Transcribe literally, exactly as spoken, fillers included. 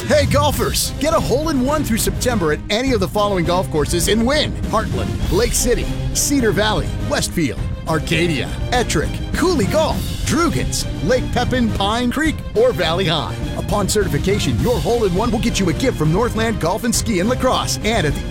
Hey golfers, get a hole-in-one through September at any of the following golf courses and win. Heartland, Lake City, Cedar Valley, Westfield, Arcadia, Ettrick, Cooley Golf, Drugans, Lake Pepin, Pine Creek, or Valley High. Upon certification, your hole-in-one will get you a gift from Northland Golf and Ski and Lacrosse. And at the